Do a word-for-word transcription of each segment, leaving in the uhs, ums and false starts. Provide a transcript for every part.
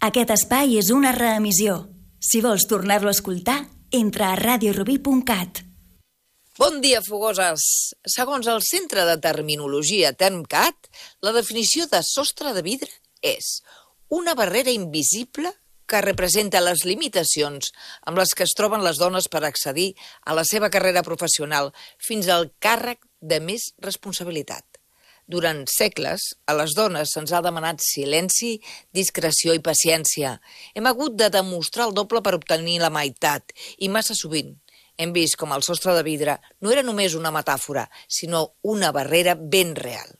Aquest espai és una reemissió. Si vols tornar-lo a escoltar, entra a radio rubí punt cat. Bon dia, fogoses! Segons el Centre de Terminologia TermCat, la definició de sostre de vidre és una barrera invisible que representa les limitacions amb les que es troben les dones per accedir a la seva carrera professional fins al càrrec de més responsabilitat. Durant segles, a les dones se'ns ha demanat silenci, discreció i paciència. Hem hagut de demostrar el doble per obtenir la meitat, i massa sovint hem vist com el sostre de vidre no era només una metàfora, sinó una barrera ben real.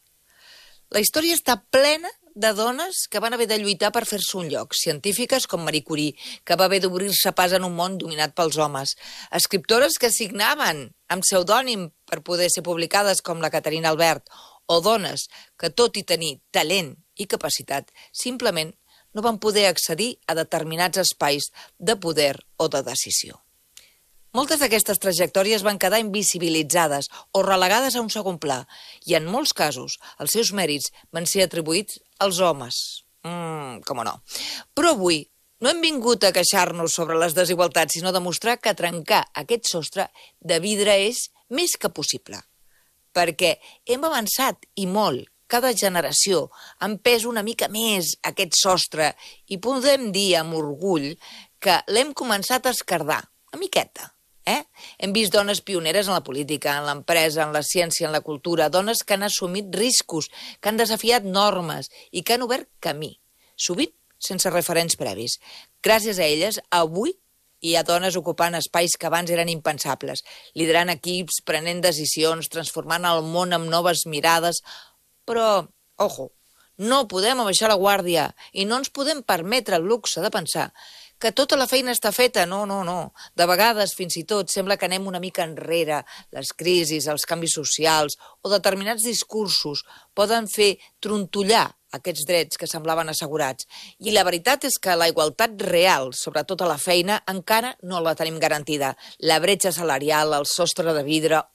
La història està plena de dones que van haver de lluitar per fer-se un lloc, científiques com Marie Curie, que va haver d'obrir-se pas en un món dominat pels homes, escriptores que signaven amb pseudònim per poder ser publicades com la Caterina Albert, o dones que, tot i tenir talent i capacitat, simplement no van poder accedir a determinats espais de poder o de decisió. Moltes d'aquestes trajectòries van quedar invisibilitzades o relegades a un segon pla, i en molts casos els seus mèrits van ser atribuïts als homes. Mm, com no. Però avui no hem vingut a queixar-nos sobre les desigualtats, sinó a demostrar que trencar aquest sostre de vidre és més que possible. Perquè hem avançat, i molt, cada generació ha empès una mica més aquest sostre i podem dir amb orgull que l'hem començat a esquerdar, una miqueta. Eh? Hem vist dones pioneres en la política, en l'empresa, en la ciència, en la cultura, dones que han assumit riscos, que han desafiat normes i que han obert camí, sovint sense referents previs. Gràcies a elles, avui hi ha dones ocupant espais que abans eren impensables, liderant equips, prenent decisions, transformant el món amb noves mirades. Però, ojo, no podem abaixar la guàrdia i no ens podem permetre el luxe de pensar que tota la feina està feta. No, no, no. De vegades, fins i tot, sembla que anem una mica enrere. Les crisis, els canvis socials o determinats discursos poden fer trontollar aquests drets que semblaven assegurats. I la veritat és que la igualtat real, sobretot a la feina, encara no la tenim garantida. La bretxa salarial, el sostre de vidre